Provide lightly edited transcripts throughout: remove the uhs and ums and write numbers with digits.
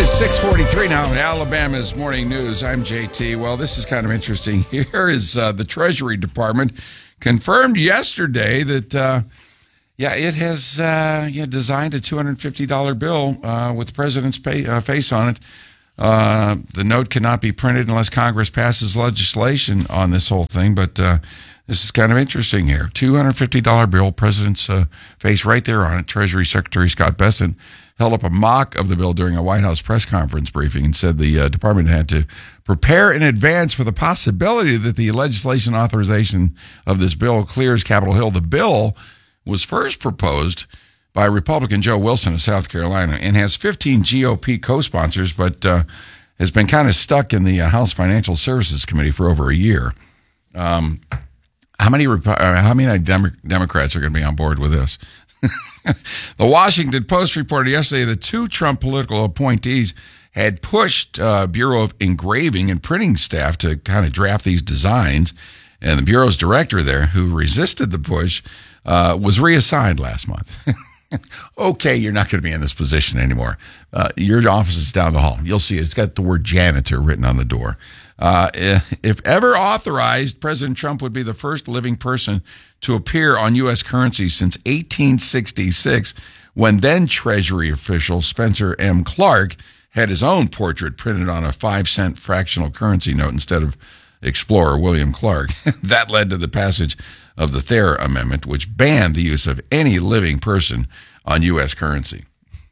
is 6:43 now in Alabama's Morning News. I'm JT. Well, this is kind of interesting. Here is the Treasury Department confirmed yesterday that, it has designed a $250 bill with the president's face on it. The note cannot be printed unless Congress passes legislation on this whole thing, but this is kind of interesting here. $250 bill, president's face right there on it. Treasury Secretary Scott Bessent held up a mock of the bill during a White House press conference briefing and said the department had to prepare in advance for the possibility that the legislation authorization of this bill clears Capitol Hill. The bill was first proposed by Republican Joe Wilson of South Carolina and has 15 GOP co-sponsors, but has been kind of stuck in the House Financial Services Committee for over a year. How many Democrats are going to be on board with this? The Washington Post reported yesterday that two Trump political appointees had pushed Bureau of Engraving and Printing staff to kind of draft these designs, and the Bureau's director there, who resisted the push, was reassigned last month. Okay, you're not going to be in this position anymore. Your office is down the hall. You'll see it. It's got the word janitor written on the door. If ever authorized, President Trump would be the first living person to appear on U.S. currency since 1866, when then Treasury official Spencer M. Clark had his own portrait printed on a 5-cent fractional currency note instead of explorer William Clark. That led to the passage of the Thayer Amendment, which banned the use of any living person on U.S. currency.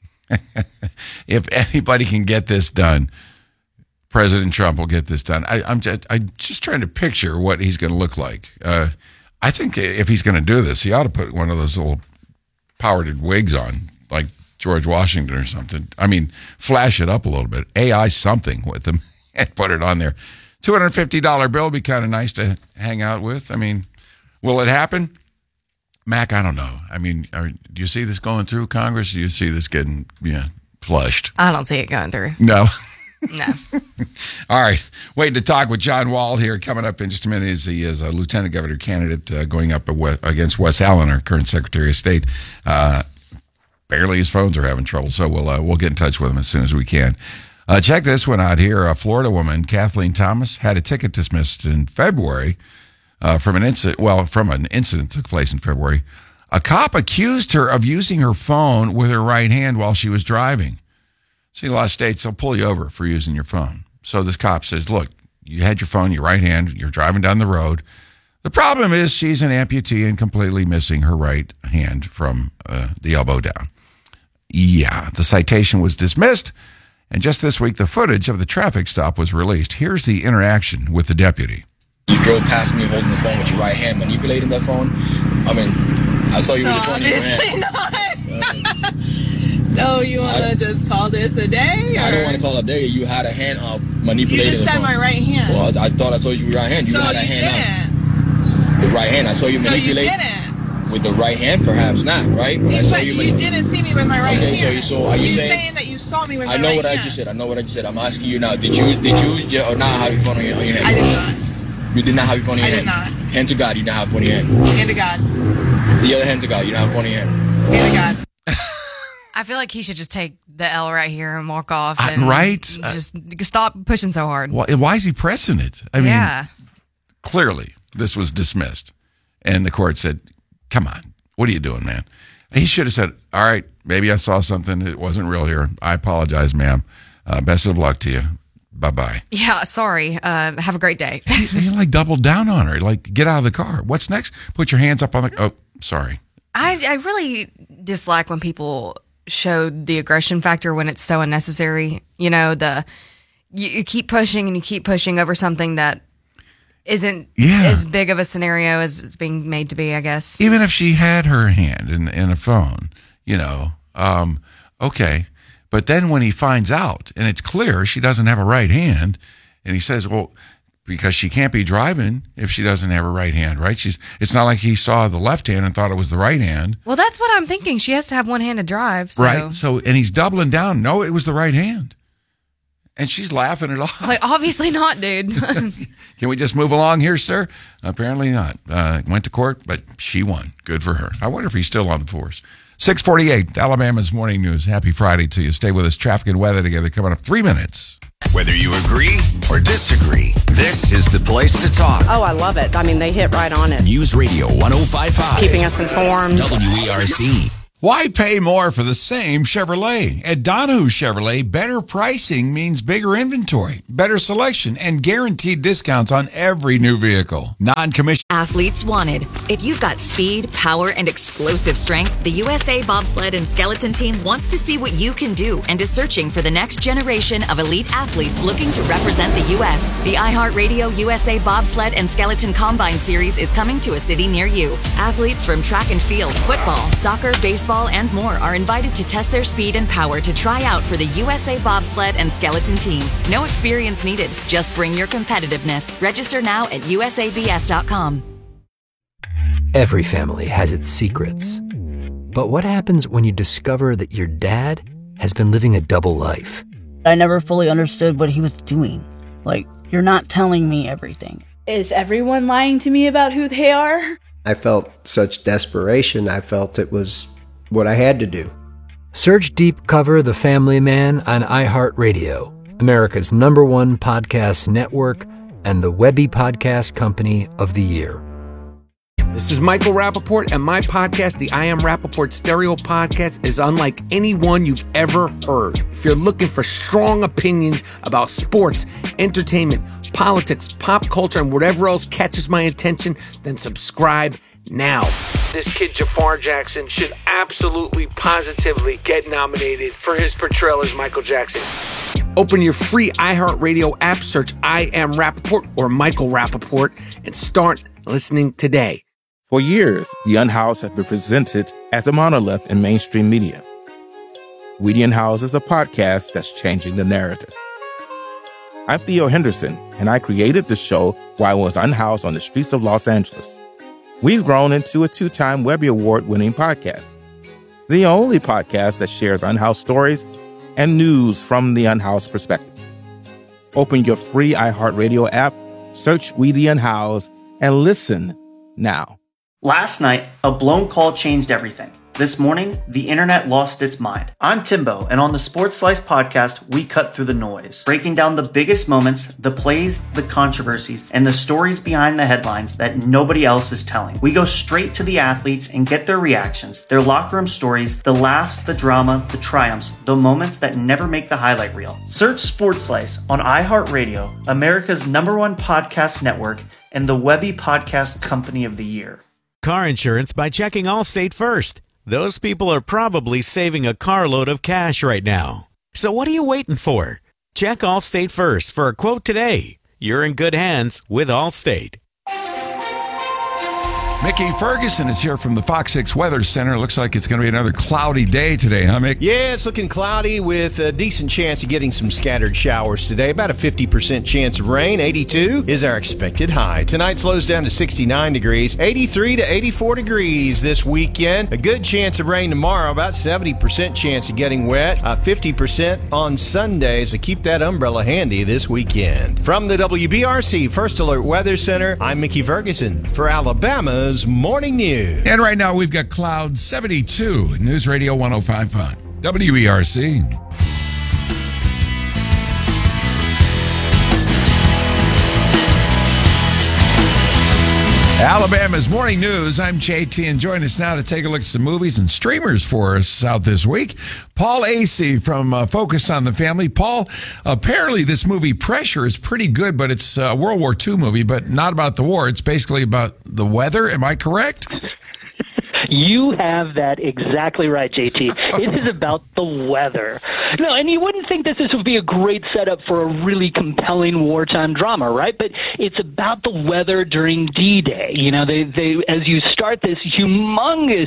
If anybody can get this done, President Trump will get this done. I'm just trying to picture what he's going to look like. I think if he's going to do this, he ought to put one of those little powered wigs on, like George Washington or something. I mean, flash it up a little bit. AI something with him and put it on there. $250 bill would be kind of nice to hang out with. I mean, will it happen? Mac, I don't know. I mean, do you see this going through Congress? Do you see this getting flushed? I don't see it going through. No. No. All right. Waiting to talk with John Wall here. Coming up in just a minute is he is a lieutenant governor candidate going up against Wes Allen, our current Secretary of State. Apparently his phones are having trouble, so we'll get in touch with him as soon as we can. Check this one out here. A Florida woman, Kathleen Thomas, had a ticket dismissed in February from an incident that took place in February. A cop accused her of using her phone with her right hand while she was driving. See, a lot of states, they'll pull you over for using your phone. So this cop says, look, you had your phone in your right hand, you're driving down the road. The problem is she's an amputee and completely missing her right hand from the elbow down. Yeah, the citation was dismissed, and just this week, the footage of the traffic stop was released. Here's the interaction with the deputy. You drove past me holding the phone with your right hand, manipulating that phone. I mean, I saw you with the phone in your hand. So you want to just call this a day? Or? I don't want to call it a day. You had a hand manipulating. You just said my right hand. Well, I thought I saw you with your right hand. You had a hand up. The right hand. I saw you manipulate. So you didn't. With the right hand, perhaps not, right? But I saw you didn't see me with my right hand. Okay, so are you saying that you saw me with my right hand? I know what I just said. I'm asking you now. Did you or not have your phone on your hand? I did not. You did not have your phone in your hand? I did not. Hand to God, you did not have phone in your hand. Hand to God. The other hand to God, you don't have phone in your hand. Hand to God. I feel like he should just take the L right here and walk off. And right? Just stop pushing so hard. Why is he pressing it? I mean, clearly this was dismissed. And the court said, come on, what are you doing, man? He should have said, all right, maybe I saw something. It wasn't real here. I apologize, ma'am. Best of luck to you. Bye-bye. Yeah, sorry. Have a great day. He like doubled down on her. Like, get out of the car. What's next? Put your hands up on the... Oh, sorry. I really dislike when people show the aggression factor when it's so unnecessary. You know, you keep pushing and you keep pushing over something that isn't as big of a scenario as it's being made to be, I guess. Even if she had her hand in a phone, okay. But then when he finds out, and it's clear she doesn't have a right hand, and he says, well, because she can't be driving if she doesn't have her right hand, right? It's not like he saw the left hand and thought it was the right hand. Well, that's what I'm thinking. She has to have one hand to drive. So. Right. So, and he's doubling down. No, it was the right hand. And she's laughing it off. Like, obviously not, dude. Can we just move along here, sir? Apparently not. Went to court, but she won. Good for her. I wonder if he's still on the force. 648, Alabama's Morning News. Happy Friday to you. Stay with us. Traffic and weather together coming up 3 minutes. Whether you agree or disagree, this is the place to talk. Oh, I love it. I mean, they hit right on it. News Radio 105.5. Keeping us informed. WERC. Why pay more for the same Chevrolet? At Donahue Chevrolet, better pricing means bigger inventory, better selection, and guaranteed discounts on every new vehicle. Non-commissioned. Athletes wanted. If you've got speed, power, and explosive strength, the USA Bobsled and Skeleton Team wants to see what you can do and is searching for the next generation of elite athletes looking to represent the U.S. The iHeartRadio USA Bobsled and Skeleton Combine Series is coming to a city near you. Athletes from track and field, football, soccer, baseball, and more are invited to test their speed and power to try out for the USA Bobsled and Skeleton Team. No experience needed. Just bring your competitiveness. Register now at usabs.com. Every family has its secrets. But what happens when you discover that your dad has been living a double life? I never fully understood what he was doing. Like, you're not telling me everything. Is everyone lying to me about who they are? I felt such desperation. I felt it was what I had to do. Search Deep Cover The Family Man on iHeartRadio, America's #1 podcast network and the Webby Podcast Company of the Year. This is Michael Rappaport, and my podcast, the I Am Rappaport Stereo Podcast, is unlike any one you've ever heard. If you're looking for strong opinions about sports, entertainment, politics, pop culture, and whatever else catches my attention, then subscribe now. This kid Jafar Jackson should absolutely, positively get nominated for his portrayal as Michael Jackson. Open your free iHeartRadio app, search I Am Rappaport or Michael Rappaport, and start listening today. For years, The Unhoused has been presented as a monolith in mainstream media. We The Unhoused is a podcast that's changing the narrative. I'm Theo Henderson, and I created the show while I was unhoused on the streets of Los Angeles. We've grown into a 2-time Webby Award-winning podcast, the only podcast that shares unhoused stories and news from the unhoused perspective. Open your free iHeartRadio app, search We The Unhoused, and listen now. Last night, a blown call changed everything. This morning, the internet lost its mind. I'm Timbo, and on the Sports Slice podcast, we cut through the noise, breaking down the biggest moments, the plays, the controversies, and the stories behind the headlines that nobody else is telling. We go straight to the athletes and get their reactions, their locker room stories, the laughs, the drama, the triumphs, the moments that never make the highlight reel. Search Sports Slice on iHeartRadio, America's #1 podcast network, and the Webby Podcast Company of the Year. Car insurance by checking Allstate first. Those people are probably saving a carload of cash right now. So what are you waiting for? Check Allstate first for a quote today. You're in good hands with Allstate. Mickey Ferguson is here from the Fox 6 Weather Center. Looks like it's going to be another cloudy day today, huh, Mick? Yeah, it's looking cloudy with a decent chance of getting some scattered showers today. About a 50% chance of rain. 82 is our expected high. Tonight slows down to 69 degrees. 83 to 84 degrees this weekend. A good chance of rain tomorrow. About 70% chance of getting wet. 50% on Sunday, so keep that umbrella handy this weekend. From the WBRC First Alert Weather Center, I'm Mickey Ferguson for Alabama's Morning News. And right now we've got clouds 72, News Radio 105.5, WERC. Alabama's Morning News. I'm JT, and join us now to take a look at some movies and streamers for us out this week. Paul Asay from Focus on the Family. Paul, apparently this movie Pressure is pretty good, but it's a World War II movie, but not about the war. It's basically about the weather. Am I correct? You have that exactly right, JT. It is about the weather. No, and you wouldn't think that this would be a great setup for a really compelling wartime drama, right? But it's about the weather during D-Day. You know, they as you start this humongous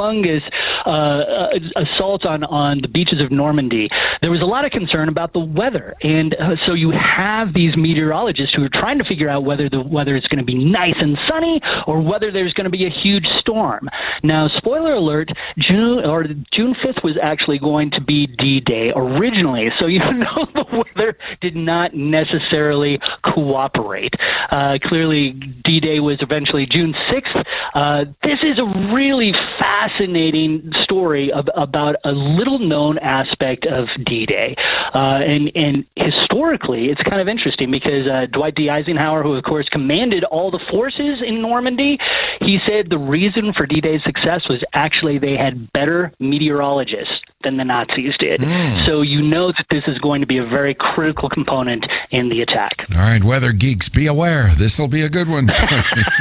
assault on the beaches of Normandy, there was a lot of concern about the weather. And so you have these meteorologists who are trying to figure out whether the weather is going to be nice and sunny or whether there's going to be a huge storm. Now, spoiler alert, June 5th was actually going to be D-Day originally, so the weather did not necessarily cooperate. Clearly, D-Day was eventually June 6th. This is a really fascinating story about a little-known aspect of D-Day. And historically, it's kind of interesting because Dwight D. Eisenhower, who, of course, commanded all the forces in Normandy, he said the reason for D-Day's success was actually they had better meteorologists than the Nazis did. So that this is going to be a very critical component in the attack. All right, weather geeks, be aware. This will be a good one.